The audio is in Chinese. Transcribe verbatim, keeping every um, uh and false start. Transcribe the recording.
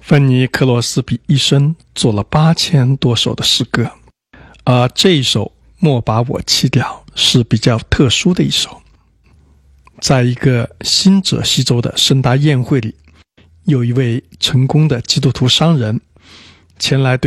芬尼克罗斯比一生做了八千多首的诗歌，而这一首《莫把我弃掉》是比较特殊的一首。在一个新泽西州的盛大宴会里，有一位成功的基督徒商人前来对